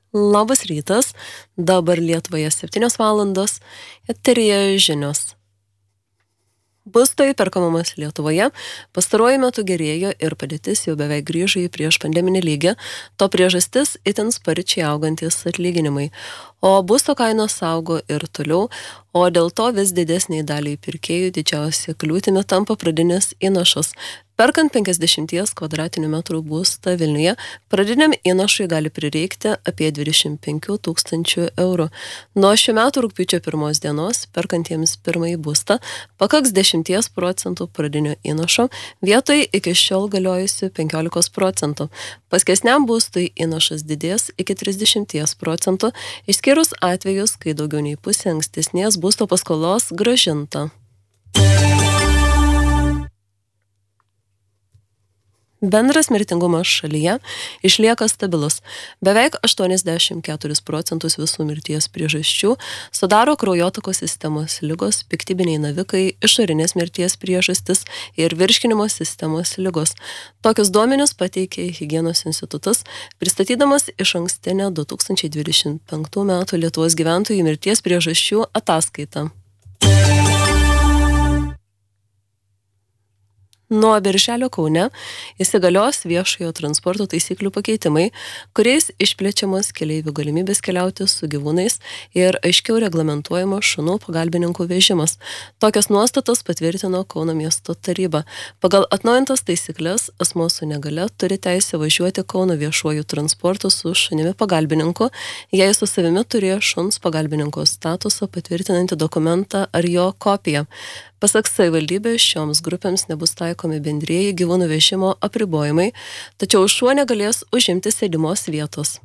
Labas rytas, dabar Lietuvoje 7 valandos, eteryje žinios. Būsto įperkamumas Lietuvoje pastaruoju metu gerėjo ir padėtis jau beveik grįžo į prieš pandeminį lygį, to priežastis itin sparčiai augantis atlyginimai, o būsto kainos augo ir toliau, o dėl to vis didesniai daliai pirkėjų didžiausia kliūtimi tampa pradinis įnašas. Perkant 50 kvadratinių metrų būstą Vilniuje, pradiniam įnašui gali prireikti apie 25 000 eurų. Nuo šių metų rugpjūčio 1 dienos, perkantiems pirmąjį būstą, pakaks 10% pradinio įnašo, vietoj iki šiol galiojusių 15%. Paskesniam būstui įnašas didės iki 30%, išskyrus atvejus, kai daugiau nei pusė ankstesnės būsto paskolos grąžinta. Bendras mirtingumas šalyje išlieka stabilus. Beveik 84% visų mirties priežasčių sudaro kraujotakos sistemos ligos, piktybiniai navikai, išorinės mirties priežastis ir virškinimo sistemos ligos. Tokius duomenis pateikė Higienos institutas, pristatydamas išankstinę 2025 m. Lietuvos gyventojų mirties priežasčių ataskaitą. Nuo birželio Kaune įsigalios viešojo transporto taisyklių pakeitimai, kuriais išplečiamos keleivių galimybės keliauti su gyvūnais ir aiškiau reglamentuojama šunų pagalbininkų vežimas. Tokias nuostatas patvirtino Kauno miesto taryba. Pagal atnaujintas taisyklės asmuo su negale turi teisę važiuoti Kauno viešuoju transportu su šunimi pagalbininku, jei su savimi turėjo šuns pagalbininko statusą patvirtinantį dokumentą ar jo kopiją. Pasak savivaldybės, šioms grupėms nebus taikomi bendrieji gyvūnų vežimo apribojimai, tačiau šuo negalės užimti sėdimos vietos.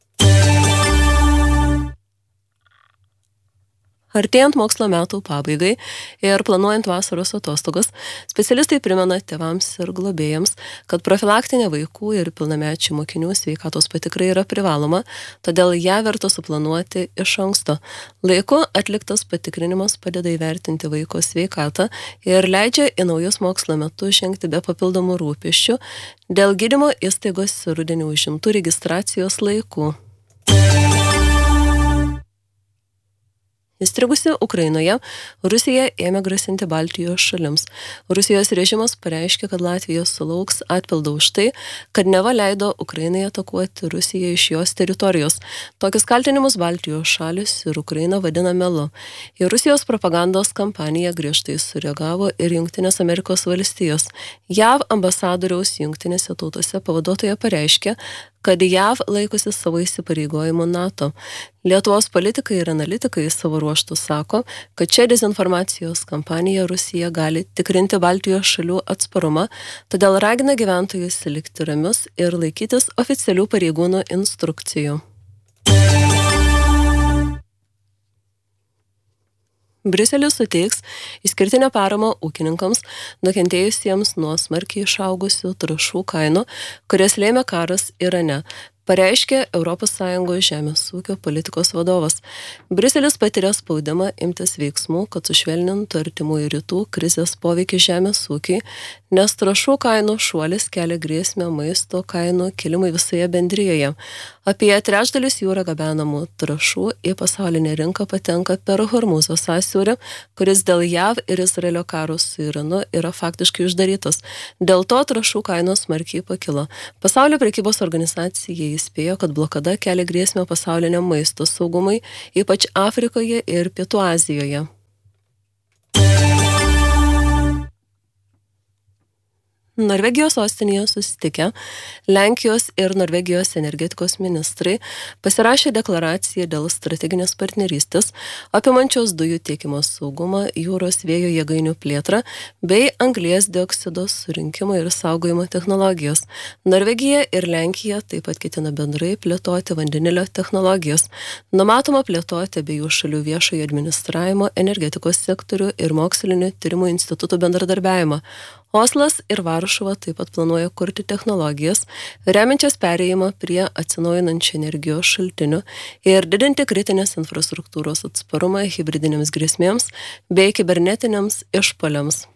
Artėjant mokslo metų pabaigai ir planuojant vasaros atostogas, specialistai primena tėvams ir globėjams, kad profilaktinė vaikų ir pilnamečių mokinių sveikatos patikra yra privaloma, todėl ją verta suplanuoti iš anksto. Laiku atliktas patikrinimas padeda įvertinti vaiko sveikatą ir leidžia į naujus mokslo metus žengti be papildomų rūpesčių dėl gydymo įstaigos rudenį užimtų registracijos laikų. Įstrigusi Ukrainoje, Rusija ėmė grasinti Baltijos šalims. Rusijos režimas pareiškė, kad Latvija sulauks atpildo už tai, kad neva leido Ukrainai atakuoti Rusiją iš jos teritorijos. Tokius kaltinimus Baltijos šalis ir Ukraina vadina melu. Į Rusijos propagandos kampaniją griežtai sureagavo ir Jungtinės Amerikos valstijos. JAV ambasadoriaus Jungtinėse tautose pavaduotoja pareiškė, kad JAV laikosi savo įsipareigojimų NATO. Lietuvos politikai ir analitikai savo ruožtų sako, kad čia dezinformacijos kampanija Rusija gali tikrinti Baltijos šalių atsparumą, todėl ragina gyventojus likti ramius ir laikytis oficialių pareigūnų instrukcijų. Briuselis suteiks išskirtinę paramą ūkininkams, nukentėjusiems nuo smarkiai išaugusių trąšų kainų, kurias lėmė karas Irane, pareiškė ES žemės ūkio politikos vadovas. Briuselis patiria spaudimą imtis veiksmų, kad sušvelnintų artimųjų rytų krizės poveikį žemės ūkiai, nes trąšų kainų šuolis kelia grėsmę maisto kainų kilimui visoje bendrijoje. Apie trečdalis jūra gabenamų trąšų į pasaulinę rinką patenka per Hormūzo sąsiaurį, kuris dėl JAV ir Izraelio karo su Iranu yra faktiškai uždarytas. Dėl to trąšų kainos smarkiai pakilo. Pasaulio prekybos organizacija įspėjo, kad blokada kelia grėsmę pasauliniam maisto saugumui, ypač Afrikoje ir Pietų Azijoje. Norvegijos sostinėje susitikę Lenkijos ir Norvegijos energetikos ministrai pasirašė deklaraciją dėl strateginės partnerystės, apimančios dujų tiekimo saugumą, jūros vėjo jėgainių plėtrą bei anglies dioksido surinkimo ir saugojimo technologijos. Norvegija ir Lenkija taip pat ketina bendrai plėtoti vandenilio technologijos. Numatoma plėtoti abiejų šalių viešojo administravimo, energetikos sektorių ir mokslinių tyrimų institutų bendradarbiavimą. Oslas ir Varšuva taip pat planuoja kurti technologijas, remiančias perėjimą prie atsinaujinančių energijos šaltinių ir didinti kritinės infrastruktūros atsparumą hibridinėms grėsmėms bei kibernetiniams išpuoliams.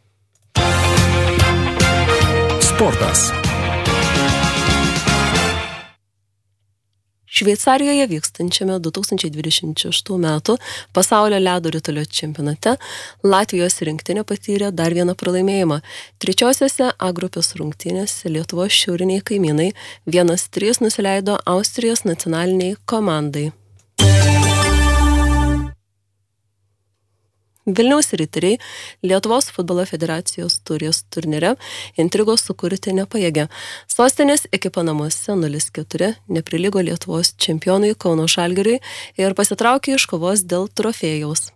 Sportas. Šveicarijoje vykstančiame 2026 metų pasaulio ledo ritulio čempionate Latvijos rinktinė patyrė dar vieną pralaimėjimą. Trečiosiose A grupės rungtynėse Lietuvos šiauriniai kaimynai 1-3 nusileido Austrijos nacionaliniai komandai. Vilniaus riteriai Lietuvos futbolo federacijos taurės turnyre intrigos sukurti nepajėgė. Sostinės ekipa namuose 0-4 neprilygo Lietuvos čempionui Kauno Žalgiriui ir pasitraukė iš kovos dėl trofėjaus.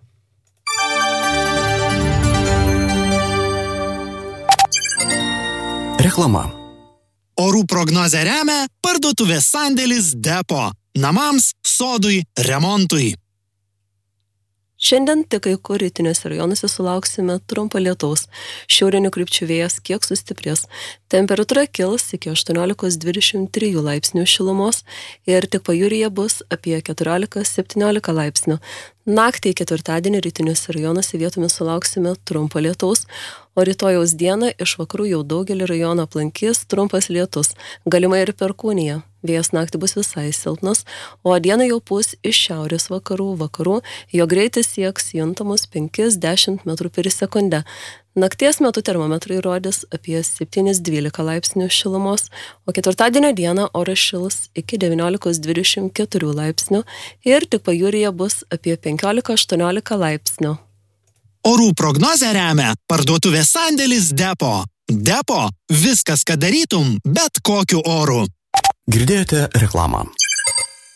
Reklama. Orų prognozę remia parduotuvės sandėlis Depo. Namams, sodui, remontui. Šiandien tik kai kur rytiniuose rajonuose sulauksime trumpo lietaus. Šiaurinių krypčių vėjas kiek sustiprės. Temperatūra kils iki 18-23 laipsnių šilumos ir tik pajūryje bus apie 14-17 laipsnių. Naktį ketvirtadienį rytiniuose rajonuose vietomis sulauksime trumpo lietaus, o rytojaus dieną iš vakarų jau daugelį rajonų aplankys trumpas lietus, galimai ir perkūnija. Vėjas naktį bus visai silpnas, o dieną jau pūs iš šiaurės vakarų, jo greitis sieks juntamus 5-10 m/s. Nakties metu termometrai rodys apie 7-12 laipsnių šilumos, o ketvirtadienio dieną oras šils iki 19-24 laipsnių ir tik pajūryje bus apie 15-18 laipsnių. Orų prognozę remia parduotuvės sandėlis Depo. Depo – viskas, ką darytum, bet kokiu oru. Girdėjote reklamą.